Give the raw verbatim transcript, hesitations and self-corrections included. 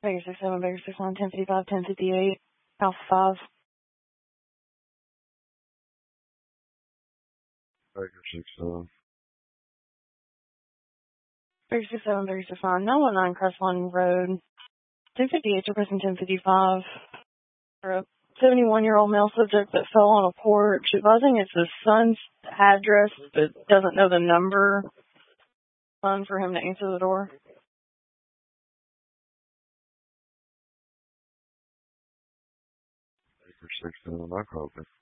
Baker six seven, Baker six one, ten fifty-five, ten fifty-eight, Alpha five. Baker six seven. Baker six seven, Baker six nine, nine one nine Crestline Road, ten fifty-eight to person ten fifty-five. For a seventy-one-year-old male subject that fell on a porch, advising it's his son's address, but doesn't know the number. Fun for him to answer the door. Baker six seven, I copy.